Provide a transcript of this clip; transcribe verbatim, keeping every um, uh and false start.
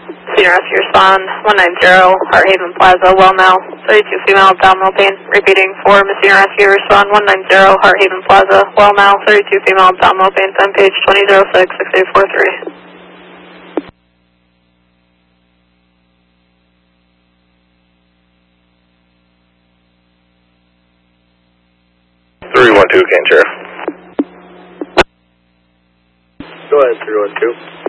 Senior rescue respond, one nine zero, Heart Haven Plaza, well now, thirty-two female abdominal pain. Repeating, for Senior rescue respond, one nine zero, Heart Haven Plaza, well now, thirty-two female abdominal pain, time page twenty oh six, six eight four three. three one two, Kane Sheriff. Go ahead, three one two.